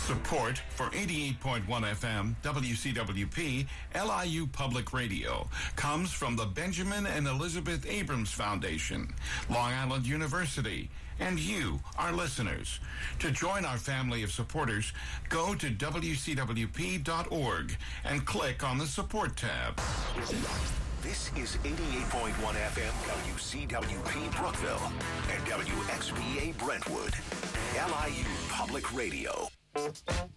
Support for 88.1 FM WCWP LIU Public Radio comes from the Benjamin and Elizabeth Abrams Foundation, Long Island University, and you, our listeners. To join our family of supporters, go to WCWP.org and click on the Support tab. This is 88.1 FM WCWP Brookville and WXBA Brentwood, LIU Public Radio.